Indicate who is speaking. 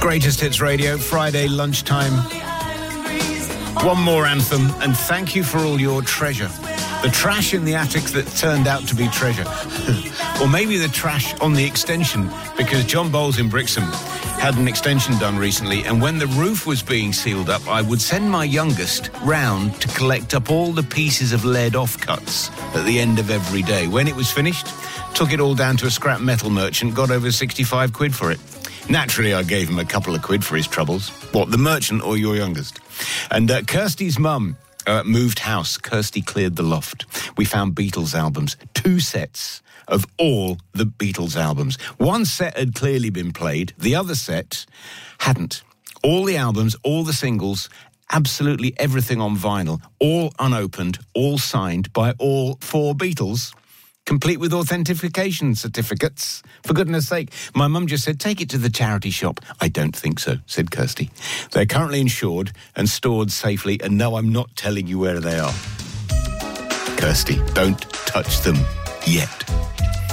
Speaker 1: Greatest Hits Radio, Friday lunchtime. One more anthem, and thank you for all your treasure. The trash in the attic that turned out to be treasure. Or maybe the trash on the extension, because John Bowles in Brixham had an extension done recently, and when the roof was being sealed up, I would send my youngest round to collect up all the pieces of lead offcuts at the end of every day. When it was finished, took it all down to a scrap metal merchant, got over 65 quid for it. Naturally, I gave him a couple of quid for his troubles. What, the merchant or your youngest? And Kirsty's mum moved house. Kirsty cleared the loft. We found Beatles albums, 2 sets of all the Beatles albums. One set had clearly been played. The other set hadn't. All the albums, all the singles, absolutely everything on vinyl, all unopened, all signed by all 4 Beatles, complete with authentication certificates. For goodness sake, my mum just said, take it to the charity shop. I don't think so, said Kirsty. They're currently insured and stored safely, and no, I'm not telling you where they are. Kirsty, don't touch them yet.